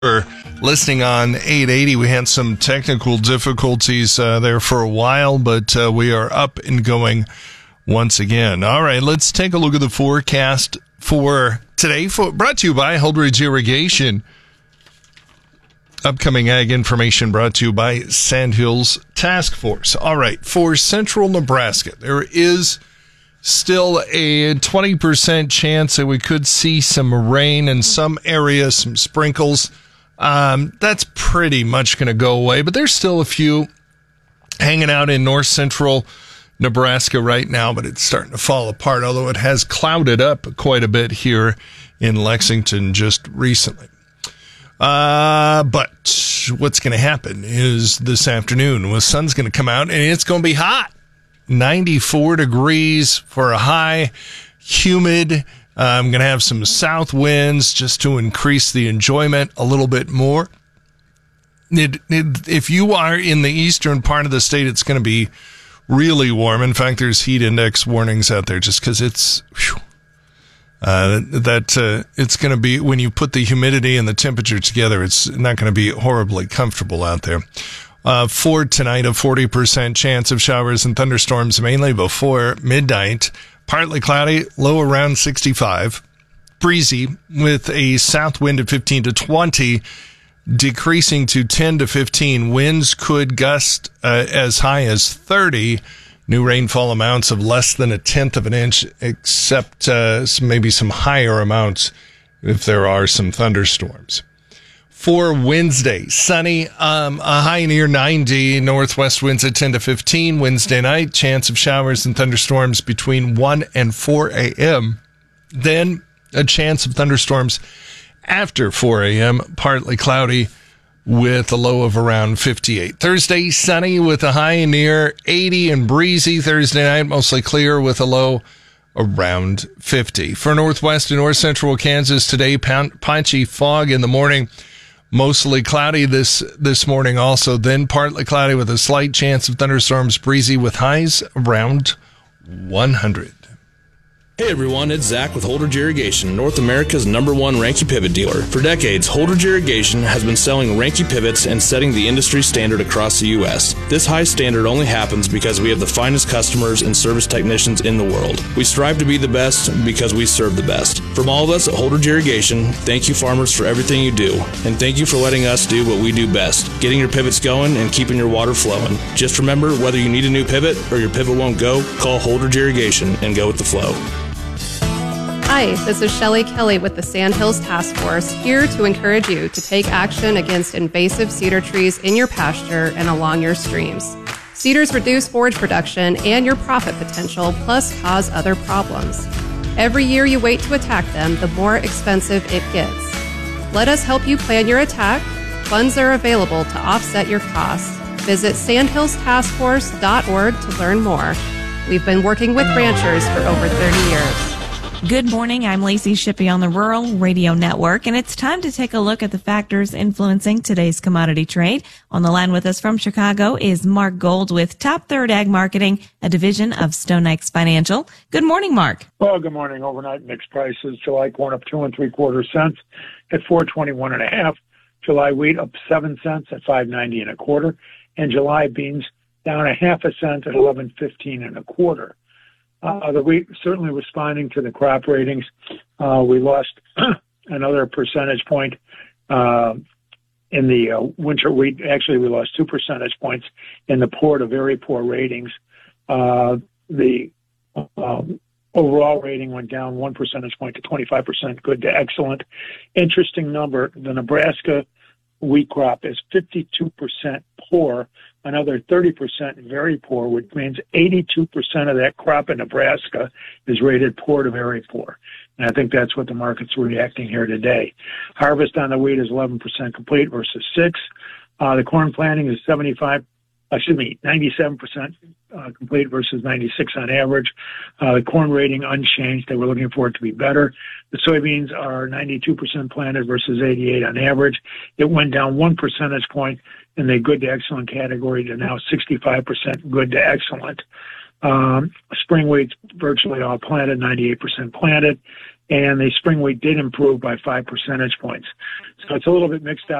For listening on 880, we had some technical difficulties there for a while, but we are up and going once again. All right, let's take a look at the forecast for today, brought to you by Holdridge Irrigation. Upcoming ag information brought to you by Sandhills Task Force. All right, for central Nebraska, there is still a 20% chance that we could see some rain in some areas, some sprinkles. That's pretty much going to go away, but there's still a few hanging out in north central Nebraska right now, but it's starting to fall apart, although it has clouded up quite a bit here in Lexington just recently. But what's going to happen is this afternoon, the sun's going to come out and it's going to be hot. 94 degrees for a high, humid. I'm going to have some south winds just to increase the enjoyment a little bit more. If you are in the eastern part of the state, it's going to be really warm. In fact, there's heat index warnings out there just because it's it's going to be, when you put the humidity and the temperature together, it's not going to be horribly comfortable out there. For tonight, a 40% chance of showers and thunderstorms mainly before midnight. Partly cloudy, low around 65. Breezy with a south wind of 15 to 20, decreasing to 10 to 15. Winds could gust as high as 30. New rainfall amounts of less than 1/10 of an inch, except maybe some higher amounts if there are some thunderstorms. For Wednesday, sunny, a high near 90, northwest winds at 10 to 15. Wednesday night, chance of showers and thunderstorms between 1 and 4 a.m. Then a chance of thunderstorms after 4 a.m., partly cloudy with a low of around 58. Thursday, sunny with a high near 80 and breezy. Thursday night, mostly clear with a low around 50. For northwest and north central Kansas today, patchy fog in the morning. Mostly cloudy this morning also, then partly cloudy with a slight chance of thunderstorms, breezy with highs around 100. Hey everyone, it's Zach with Holdridge Irrigation, North America's #1 Ranke pivot dealer. For decades, Holdridge Irrigation has been selling Ranke pivots and setting the industry standard across the U.S. This high standard only happens because we have the finest customers and service technicians in the world. We strive to be the best because we serve the best. From all of us at Holdridge Irrigation, thank you farmers for everything you do, and thank you for letting us do what we do best, getting your pivots going and keeping your water flowing. Just remember, whether you need a new pivot or your pivot won't go, call Holdridge Irrigation and go with the flow. Hi, this is Shelley Kelly with the Sandhills Task Force, here to encourage you to take action against invasive cedar trees in your pasture and along your streams. Cedars reduce forage production and your profit potential, plus cause other problems. Every year you wait to attack them, the more expensive it gets. Let us help you plan your attack. Funds are available to offset your costs. Visit sandhillstaskforce.org to learn more. We've been working with ranchers for over 30 years. Good morning. I'm Lacey Shippey on the Rural Radio Network, and it's time to take a look at the factors influencing today's commodity trade. On the line with us from Chicago is Mark Gold with Top Third Ag Marketing, a division of StoneX Financial. Good morning, Mark. Well, good morning. Overnight mixed prices. July corn up 2 3/4 cents at 421 1/2. July wheat up 7 cents at 590 1/4, and July beans down 0.5 cent at 11.15 1/4. The wheat certainly responding to the crop ratings. We lost another percentage point in the winter wheat. Actually, we lost 2 percentage points in the poor to very poor ratings. The overall rating went down 1 percentage point to 25% good to excellent. Interesting number, the Nebraska wheat crop is 52% poor, another 30% very poor, which means 82% of that crop in Nebraska is rated poor to very poor. And I think that's what the market's reacting here today. Harvest on the wheat is 11% complete versus 6. The corn planting is 97% complete versus 96 on average. The corn rating unchanged. They were looking for it to be better. The soybeans are 92% planted versus 88 on average. It went down 1 percentage point in the good to excellent category to now 65% good to excellent. Spring wheat's virtually all planted, 98% planted. and the spring wheat did improve by 5 percentage points. So it's a little bit mixed out.